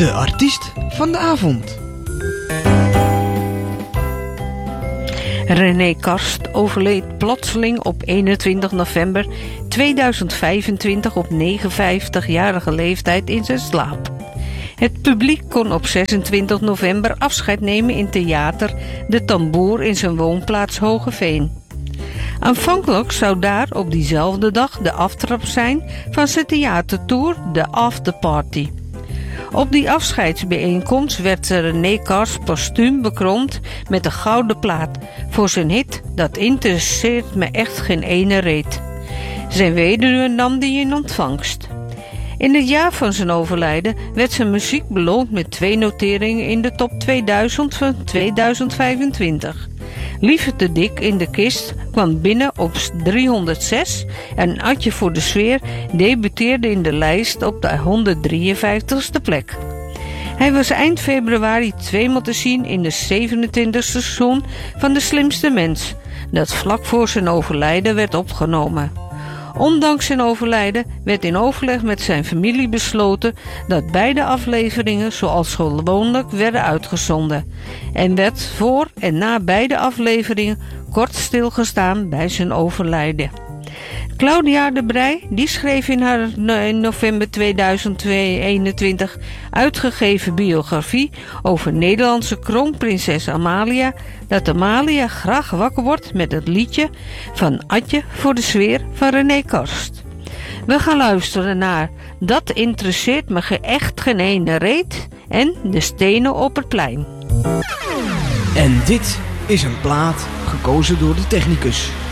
De artiest van de avond. René Karst overleed plotseling op 21 november 2025 op 59-jarige leeftijd in zijn slaap. Het publiek kon op 26 november afscheid nemen in theater De Tamboer in zijn woonplaats Hoogeveen. Aanvankelijk zou daar op diezelfde dag de aftrap zijn van zijn theatertour De Afterparty. Op die afscheidsbijeenkomst werd René Karst postuum bekroond met een gouden plaat voor zijn hit Dat interesseert me echt geen ene reet. Zijn weduwe nam die in ontvangst. In het jaar van zijn overlijden werd zijn muziek beloond met 2 noteringen in de top 2000 van 2025. Liever te dik in de kist kwam binnen op 306 en Atje voor de sfeer debuteerde in de lijst op de 153ste plek. Hij was eind februari 2 te zien in de 27e seizoen van De Slimste Mens, dat vlak voor zijn overlijden werd opgenomen. Ondanks zijn overlijden werd in overleg met zijn familie besloten dat beide afleveringen zoals gewoonlijk werden uitgezonden en werd voor en na beide afleveringen kort stilgestaan bij zijn overlijden. Claudia de Breij die schreef in haar in november 2021 uitgegeven biografie over Nederlandse kroonprinses Amalia dat Amalia graag wakker wordt met het liedje van Atje voor de sfeer van René Karst. We gaan luisteren naar Dat interesseert me echt geen ene reet en De stenen op het plein. En dit is een plaat gekozen door de technicus.